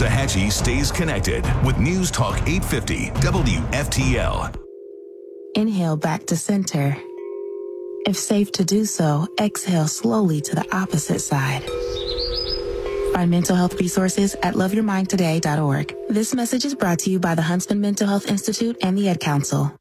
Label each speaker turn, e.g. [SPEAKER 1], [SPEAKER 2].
[SPEAKER 1] Waxahachie stays connected with News Talk 850 WFTL.
[SPEAKER 2] Inhale back to center. If safe to do so, exhale slowly to the opposite side. Find mental health resources at loveyourmindtoday.org. This message is brought to you by the Huntsman Mental Health Institute and the Ad Council.